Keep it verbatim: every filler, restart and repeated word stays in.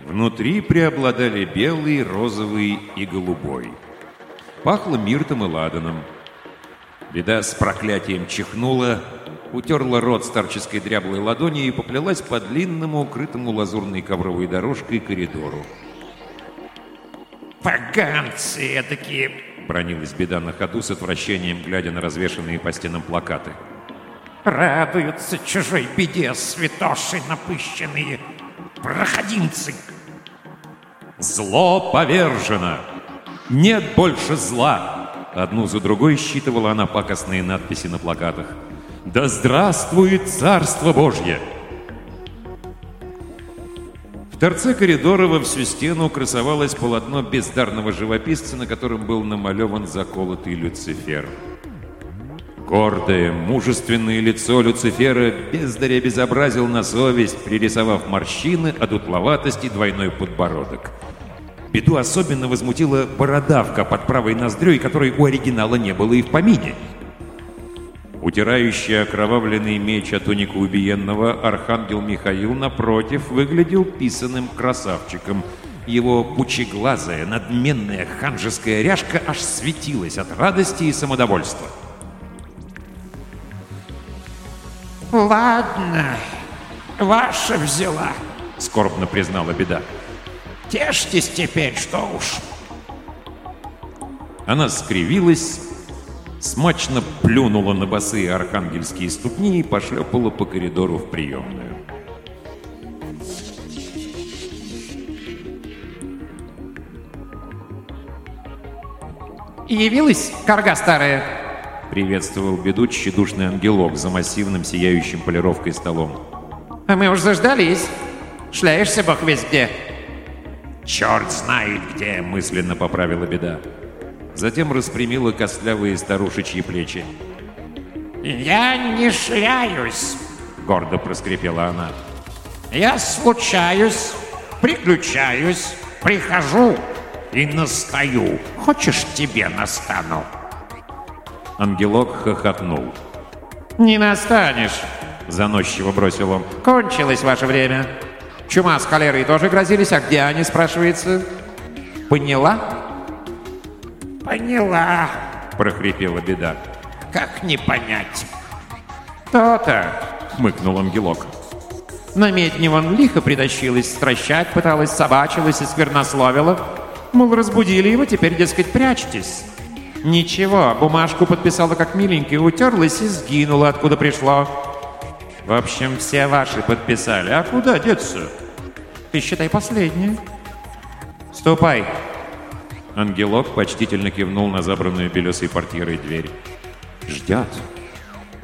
Внутри преобладали белый, розовый и голубой. Пахло миртом и ладаном. Беда с проклятием чихнула, утерла рот старческой дряблой ладонью и поплелась по длинному, укрытому лазурной ковровой дорожкой коридору. «Поганцы эдакие!» — бронилась Беда на ходу с отвращением, глядя на развешанные по стенам плакаты. «Радуются чужой беде, святоши напыщенные! Проходимцы!» «Зло повержено! Нет больше зла!» Одну за другой считывала она пакостные надписи на плакатах. «Да здравствует Царство Божье!» В торце коридора во всю стену красовалось полотно бездарного живописца, на котором был намалеван заколотый Люцифер. Гордое, мужественное лицо Люцифера бездарь обезобразил на совесть, пририсовав морщины, одутловатость и двойной подбородок. Беду особенно возмутила бородавка под правой ноздрёй, которой у оригинала не было и в помине. Утирающий окровавленный меч от тунику убиенного архангел Михаил, напротив, выглядел писаным красавчиком. Его пучеглазая, надменная ханжеская ряжка аж светилась от радости и самодовольства. «Ладно, ваша взяла», — скорбно признала Беда. «Тешьтесь теперь, что уж». Она скривилась, смачно плюнула на босые архангельские ступни и пошлепала по коридору в приемную. «Явилась, карга старая?» — приветствовал Беду тщедушный ангелок за массивным сияющим полировкой столом. «А мы уж заждались. Шляешься бог весь где». «Черт знает где!» — мысленно поправила Беда. Затем распрямила костлявые старушечьи плечи. «Я не шляюсь», — гордо проскрипела она. «Я случаюсь, приключаюсь, прихожу и настаю. Хочешь, тебе настану?» Ангелок хохотнул. «Не настанешь», — заносчиво бросил он. «Кончилось ваше время. Чума с холерой тоже грозились, а где они, спрашивается? Поняла?» «Поняла», — прохрипела Беда. «Как не понять?» «То-то», — хмыкнул ангелок. «На медне вон лихо притащилась, стращать пыталась, собачилась и сквернословила. Мол, разбудили его, теперь, дескать, прячьтесь. Ничего, бумажку подписала как миленькая, утерлась и сгинула, откуда пришло. В общем, все ваши подписали, а куда деться? Ты считай последнее. Ступай». Ангелок почтительно кивнул на забранную белесой портьерой дверь. «Ждет»,